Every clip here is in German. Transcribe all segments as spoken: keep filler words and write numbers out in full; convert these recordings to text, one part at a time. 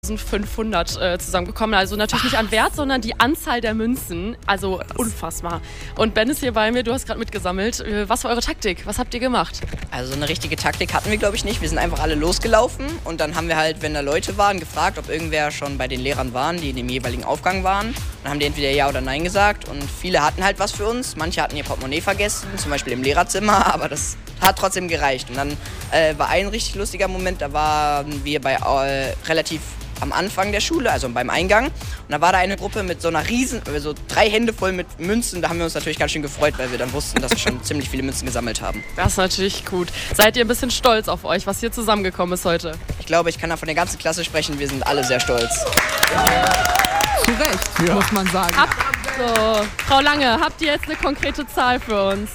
fünfhundert äh, zusammengekommen. Also natürlich nicht an Wert, sondern die Anzahl der Münzen. Also unfassbar. Und Ben ist hier bei mir, du hast gerade mitgesammelt. Was war eure Taktik? Was habt ihr gemacht? Also eine richtige Taktik hatten wir, glaube ich, nicht. Wir sind einfach alle losgelaufen und dann haben wir halt, wenn da Leute waren, gefragt, ob irgendwer schon bei den Lehrern waren, die in dem jeweiligen Aufgang waren. Dann haben die entweder Ja oder Nein gesagt und viele hatten halt was für uns. Manche hatten ihr Portemonnaie vergessen, zum Beispiel im Lehrerzimmer, aber das hat trotzdem gereicht. Und dann äh, war ein richtig lustiger Moment, da waren wir bei äh, relativ am Anfang der Schule, also beim Eingang. Und da war da eine Gruppe mit so einer riesen, so drei Hände voll mit Münzen. Da haben wir uns natürlich ganz schön gefreut, weil wir dann wussten, dass wir schon ziemlich viele Münzen gesammelt haben. Das ist natürlich gut. Seid ihr ein bisschen stolz auf euch, was hier zusammengekommen ist heute? Ich glaube, ich kann da von der ganzen Klasse sprechen. Wir sind alle sehr stolz. Zu Recht, ja. Muss man sagen. Hab, so, Frau Lange, habt ihr jetzt eine konkrete Zahl für uns?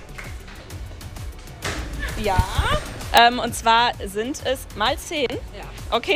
Ja, ähm, und zwar sind es mal zehn. Ja. Okay.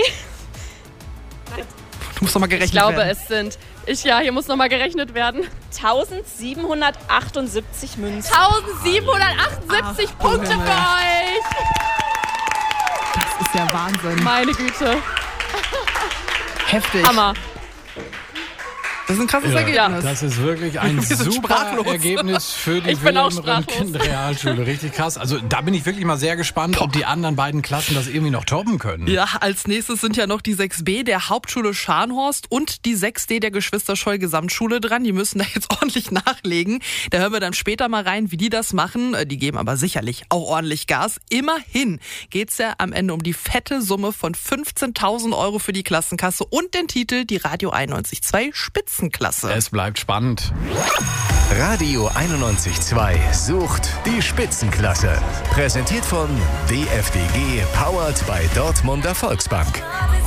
Du musst nochmal gerechnet ich glaube, werden. es sind, ich, ja, hier muss nochmal gerechnet werden. tausendsiebenhundertachtundsiebzig Münzen. tausendsiebenhundertachtundsiebzig Ach, Punkte für euch. Das ist ja Wahnsinn. Meine Güte. Heftig. Hammer. Das ist ein krasses ja, Ergebnis. Das ist wirklich ein super Ergebnis für die Wilhelm-Röntgen-Realschule. Richtig krass. Also da bin ich wirklich mal sehr gespannt, ob die anderen beiden Klassen das irgendwie noch toppen können. Ja, als nächstes sind ja noch die sechs B der Hauptschule Scharnhorst und die sechs D der Geschwister-Scholl Gesamtschule dran. Die müssen da jetzt ordentlich nachlegen. Da hören wir dann später mal rein, wie die das machen. Die geben aber sicherlich auch ordentlich Gas. Immerhin geht's ja am Ende um die fette Summe von fünfzehntausend Euro für die Klassenkasse und den Titel die Radio einundneunzig Komma zwei Spitzenklasse. Es bleibt spannend. Radio einundneunzig Komma zwei sucht die Spitzenklasse. Präsentiert von D F D G, powered by Dortmunder Volksbank.